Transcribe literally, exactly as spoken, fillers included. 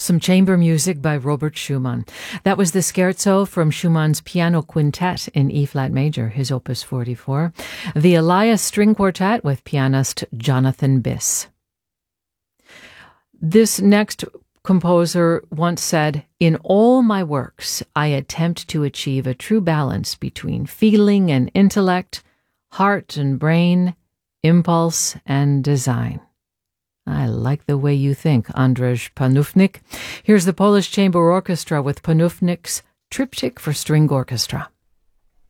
Some chamber music by Robert Schumann. That was the scherzo from Schumann's Piano Quintet in E-flat major, his opus forty-four. The Elias String Quartet with pianist Jonathan Biss. This next composer once said, "In all my works, I attempt to achieve a true balance between feeling and intellect, heart and brain, impulse and design." I like the way you think, Andrzej Panufnik. Here's the Polish Chamber Orchestra with Panufnik's Triptych for String Orchestra.